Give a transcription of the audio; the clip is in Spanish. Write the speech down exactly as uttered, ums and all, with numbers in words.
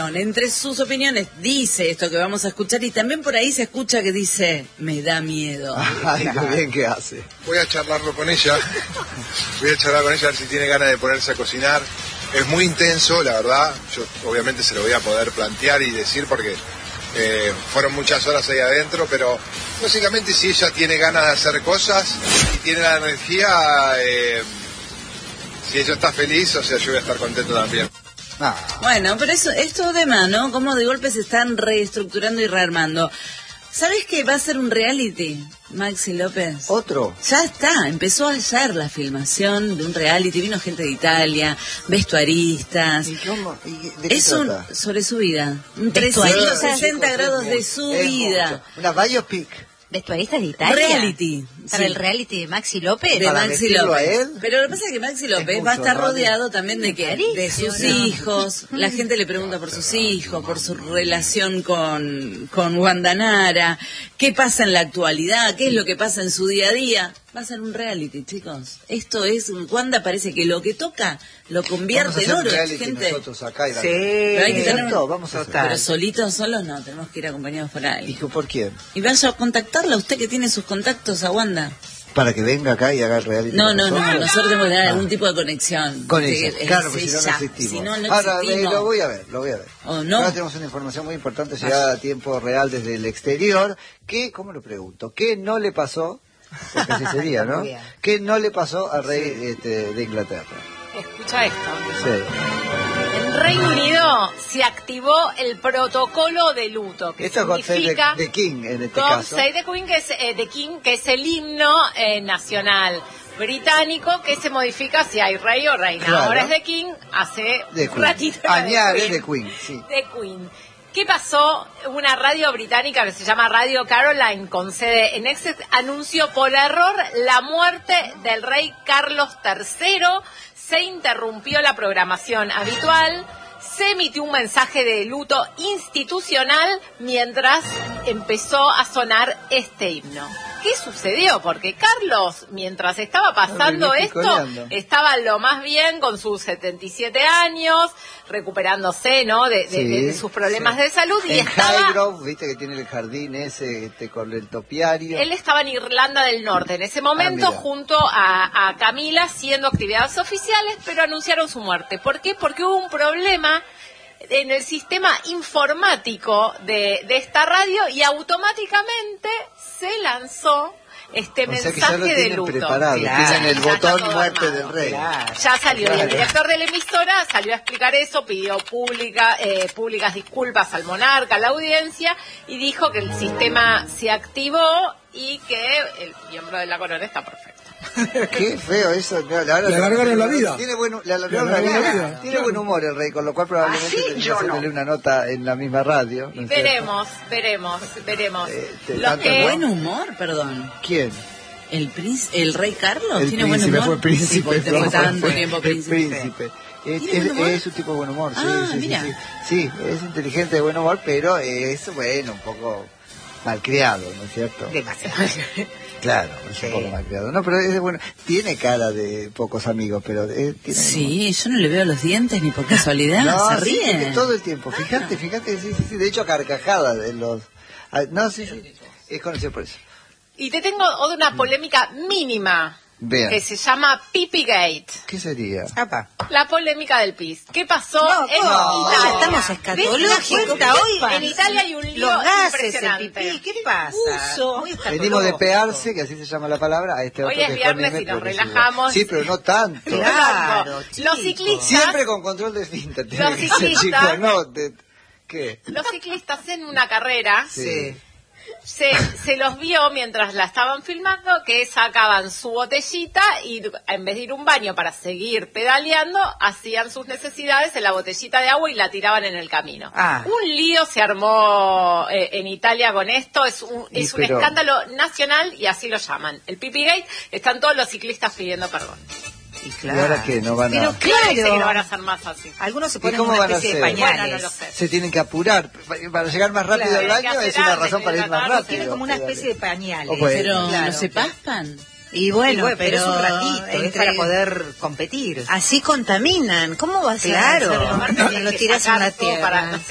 opinión. Entre sus opiniones dice esto que vamos a escuchar y también por ahí se escucha que dice, me da miedo. Ay, qué bien que hace. Voy a charlarlo con ella. Voy a charlar con ella a ver si tiene ganas de ponerse a cocinar. Es muy intenso, la verdad. Yo obviamente se lo voy a poder plantear y decir porque eh, fueron muchas horas ahí adentro, pero básicamente si ella tiene ganas de hacer cosas y tiene la energía, eh, si ella está feliz, o sea, yo voy a estar contento también. Ah. Bueno, pero eso es todo de mano, como de golpe se están reestructurando y rearmando. ¿Sabés que va a ser un reality, Maxi López? ¿Otro? Ya está, empezó ayer la filmación de un reality, vino gente de Italia, vestuaristas. ¿Y cómo? ¿Y de qué es un, trata? sobre su vida, un trescientos sesenta grados de su vida. Mucho. Una biopic. ¿Vestuaristas de Italia? Reality. ¿Para sí. el reality de Maxi López? De ¿Para Maxi López. A él? Pero lo que pasa es que Maxi López va a estar rodeado también de que de sus hijos. La gente le pregunta por sus hijos, por su relación con, con Wanda Nara, qué pasa en la actualidad, qué es lo que pasa en su día a día. Va a ser un reality, chicos. Esto es, Wanda parece que lo que toca lo convierte en oro, gente. Nosotros acá y sí, pero hay que tener todo, vamos a hacer. Pero solitos, solos no, tenemos que ir acompañados por alguien. ¿Y por quién? Y vaya a contactarla, usted que tiene sus contactos a Wanda. Para que venga acá y haga el reality. No, no, nosotros. no, nosotros tenemos que dar ah. algún tipo de conexión. Conexión, sí, claro, es porque si no, no existimos. Si no, no Ahora, existimos. lo voy a ver, lo voy a ver. ¿O no? Ahora tenemos una información muy importante llegada a tiempo real desde el exterior. ¿Qué, cómo lo pregunto? ¿Qué no le pasó? Porque así sería, ¿no? ¿Qué no le pasó al rey este, de Inglaterra? Escucha esto. Sí. En Reino Unido se activó el protocolo de luto, que Esto significa es God Save the King en este God caso. Save the Queen, que es, eh, the King, que es el himno eh, nacional británico que se modifica si hay rey o reina. Claro. Ahora es The King, hace The un Queen. ratito era Añade The Queen. The Queen, sí. The Queen. ¿Qué pasó? Una radio británica que se llama Radio Caroline, con sede en Exeter, anunció por error la muerte del rey Carlos tercero. Se interrumpió la programación habitual. Se emitió un mensaje de luto institucional mientras empezó a sonar este himno. ¿Qué sucedió? Porque Carlos, mientras estaba pasando esto, estaba lo más bien con sus setenta y siete años, recuperándose, ¿no? De, de, sí, de, de sus problemas sí. de salud. Y en estaba... Highgrove, viste que tiene el jardín ese este, con el topiario. Él estaba en Irlanda del Norte en ese momento, ah, junto a, a Camila, haciendo actividades oficiales, pero anunciaron su muerte. ¿Por qué? Porque hubo un problema en el sistema informático de, de esta radio y automáticamente se lanzó este o mensaje sea que ya lo de luto. Preparado. Claro, tienen el botón muerte armado. Del rey. Claro. Ya salió. Claro. Y el director de la emisora salió a explicar eso, pidió pública, eh, públicas disculpas al monarca, a la audiencia, y dijo que el sistema se activó y que el miembro de la corona está perfecto. Qué feo eso. No, la, le alargaron la vida. Tiene buen, le alargaron la vida. La vida. Tiene buen humor el rey, con lo cual probablemente tendría que hacerle una nota en la misma radio. ¿No veremos, veremos, veremos. Eh, te, Lo que... Buen humor, perdón. ¿Quién? ¿El príncipe, el rey Carlos? El ¿Tiene príncipe, buen humor? Fue príncipe, sí, fue tanto tiempo príncipe. El príncipe. Es, es, es un tipo de buen humor, sí, ah, sí, mira. sí, sí. Sí, es inteligente, de buen humor, pero es, bueno, un poco malcriado, ¿no es cierto? Demasiado. Claro, es sí. un poco malcriado. No, pero es bueno, tiene cara de pocos amigos, pero... Eh, tiene sí, yo no le veo los dientes ni por casualidad, no, se ríe. Sí, todo el tiempo, fíjate, fíjate, sí, sí, sí, de hecho carcajadas en los... No, sí, sí, es conocido por eso. Y te tengo una polémica mínima. Vean. Que se llama Pipigate. ¿Qué sería? Apa. La polémica del pis. ¿Qué pasó no, en no, Italia? Estamos escatológicos. Hoy en Italia hay un lío los gases, impresionante. El pipí, ¿qué pasa? Uso. Venimos de pearse, que así se llama la palabra, a este Hoy otro es que viernes y nos relajamos. Sí, pero no tanto. Claro, los ciclistas... Siempre con control de esfínter. Los ciclistas... No, de, ¿qué? Los ciclistas en una carrera... Sí. Se, se los vio mientras la estaban filmando que sacaban su botellita y en vez de ir a un baño para seguir pedaleando, hacían sus necesidades en la botellita de agua y la tiraban en el camino. Ah. Un lío se armó eh, en Italia con esto, es un, es un pero... escándalo nacional y así lo llaman. El Pipigate, están todos los ciclistas pidiendo perdón. Y, claro. ¿Y ahora qué? No van a... Pero claro, que no van a hacer más así. Algunos se ponen cómo una van a especie de hacer? pañales. Bueno, no lo sé. Se tienen que apurar. Para llegar más rápido Claro, al baño es una razón para ir más rápido. Tiene como una especie de pañales. Pues, pero claro. ¿no se paspan? Y bueno, y bueno pero, pero es un ratito, entre... es para poder competir. Así contaminan. ¿Cómo vas claro. a hacer? Claro, lo tiras en la tierra. Para, no sé,